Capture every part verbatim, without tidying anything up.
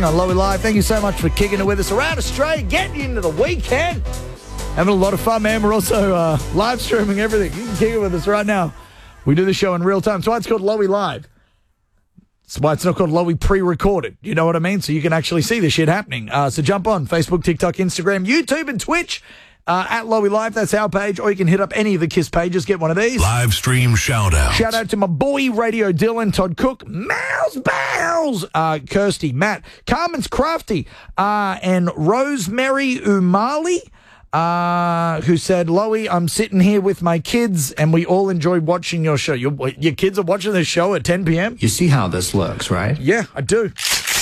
On Lowy Live, thank you so much for kicking it with us around Australia, getting into the weekend. Having a lot of fun, man. We're also uh, live streaming everything. You can kick it with us right now. We do the show in real time. That's why it's called Lowy Live. That's why it's not called Lowy pre-recorded. You know what I mean? So you can actually see the shit happening. Uh, so jump on Facebook, TikTok, Instagram, YouTube, and Twitch. Uh, at Lowy Live, that's our page, or you can hit up any of the KISS pages, get one of these. Live stream shout out. Shout out to my boy, Radio Dylan, Todd Cook, Mouse Bowles, uh, Kirsty, Matt, Carmen's Crafty, uh, and Rosemary Umali, uh, who said, Lowy, I'm sitting here with my kids, and we all enjoy watching your show. Your, your kids are watching this show at ten p.m.? You see how this looks, right? Yeah, I do.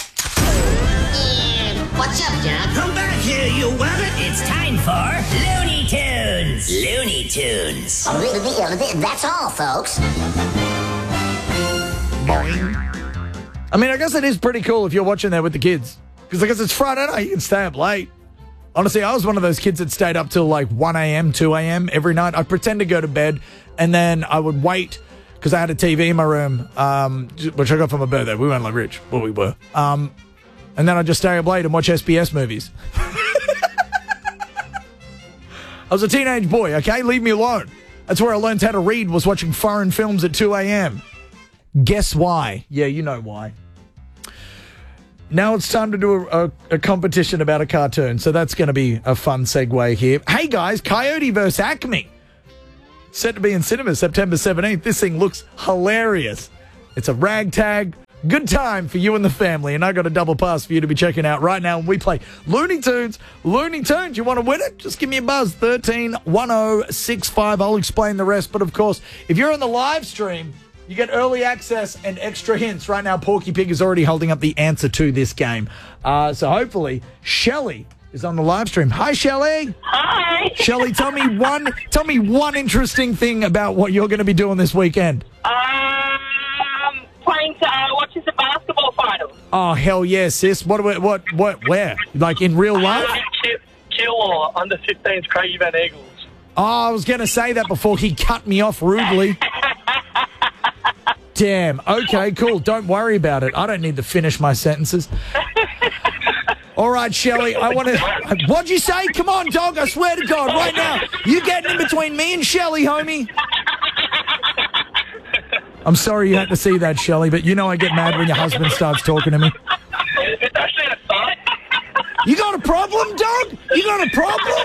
What's up, Jack? Come back here, you wabbit. It's time for Looney Tunes. Looney Tunes. That's all, folks. I mean, I guess it is pretty cool if you're watching that with the kids. Because I guess it's Friday night, you can stay up late. Honestly, I was one of those kids that stayed up till like one a.m., two a.m. every night. I'd pretend to go to bed, and then I would wait, because I had a T V in my room, um, which I got for my birthday. We weren't like rich. Well, we were. Um... And then I'd just stay up late and watch S B S movies. I was a teenage boy, okay? Leave me alone. That's where I learned how to read, was watching foreign films at two a.m. Guess why? Yeah, you know why. Now it's time to do a, a, a competition about a cartoon, so that's going to be a fun segue here. Hey, guys, Coyote versus Acme. Set to be in cinemas September seventeenth. This thing looks hilarious. It's a ragtag. Good time for you and the family, and I got a double pass for you to be checking out right now when we play Looney Tunes. Looney Tunes, you want to win it? Just give me a buzz, thirteen one oh six five. I'll explain the rest, but of course, if you're on the live stream, you get early access and extra hints. Right now, Porky Pig is already holding up the answer to this game. Uh, so hopefully, Shelley is on the live stream. Hi, Shelley. Hi. Shelley, tell me one, tell me one interesting thing about what you're going to be doing this weekend. Um, playing to uh, watching the basketball finals. Oh, hell yeah, sis. What, what, what, what, where? Like in real life? Uh, Kill under fifteens, Craigie Van Eagles. Oh, I was going to say that before he cut me off rudely. Damn. Okay, cool. Don't worry about it. I don't need to finish my sentences. All right, Shelley, I want to... What'd you say? Come on, dog. I swear to God, right now. You getting in between me and Shelley, homie? I'm sorry you had to see that, Shelley, but you know I get mad when your husband starts talking to me. It's actually a thought. You got a problem, dog? You got a problem?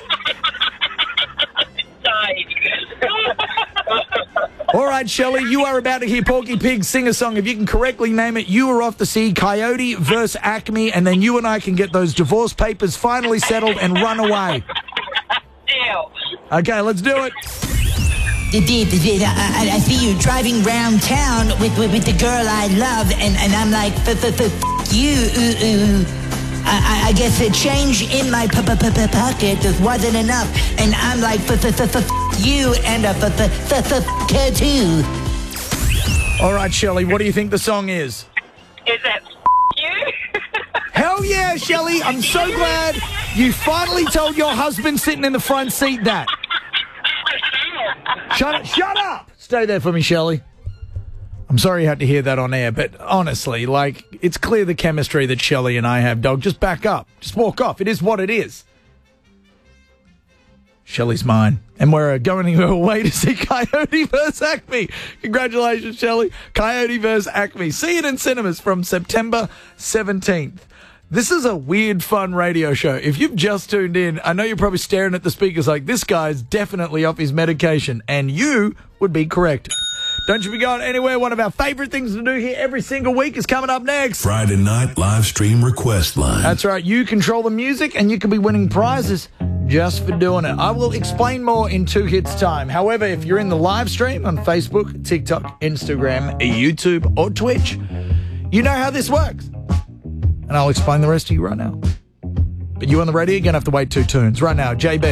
All right, Shelley, you are about to hear Porky Pig sing a song. If you can correctly name it, you are off to see Coyote versus Acme, and then you and I can get those divorce papers finally settled and run away. Deal. Okay, let's do it. I, I see you driving round town with, with, with the girl I love, and, and I'm like, f f f you. Ooh, ooh. I, I guess the change in my p p p pocket just wasn't enough, and I'm like, f f f f you and a f f f f tattoo. All right, Shelley, what do you think the song is? Is it you? Hell yeah, Shelley! I'm so glad you finally told your husband sitting in the front seat that. Shut, shut up! Stay there for me, Shelley. I'm sorry you had to hear that on air, but honestly, like, it's clear the chemistry that Shelley and I have, dog. Just back up. Just walk off. It is what it is. Shelley's mine. And we're going away to see Coyote versus Acme. Congratulations, Shelley. Coyote versus Acme. See it in cinemas from September seventeenth. This is a weird, fun radio show. If you've just tuned in, I know you're probably staring at the speakers like, this guy's definitely off his medication, and you would be correct. Don't you be going anywhere. One of our favorite things to do here every single week is coming up next. Friday night live stream request line. That's right. You control the music, and you can be winning prizes just for doing it. I will explain more in two hits time. However, if you're in the live stream on Facebook, TikTok, Instagram, YouTube, or Twitch, you know how this works. And I'll explain the rest to you right now. But you on the radio, you're going to have to wait two tunes. Right now, J B.